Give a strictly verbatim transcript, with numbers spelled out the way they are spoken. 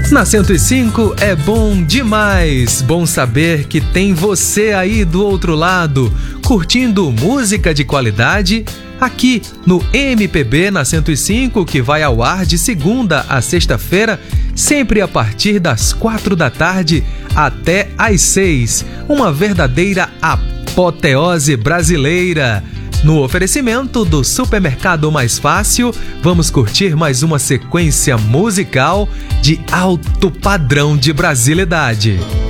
Na cento e cinco é bom demais, bom saber que tem você aí do outro lado, curtindo música de qualidade, aqui no M P B na cento e cinco, que vai ao ar de segunda a sexta-feira, sempre a partir das quatro da tarde até às seis, uma verdadeira apoteose brasileira. No oferecimento do Supermercado Mais Fácil, vamos curtir mais uma sequência musical de alto padrão de brasilidade.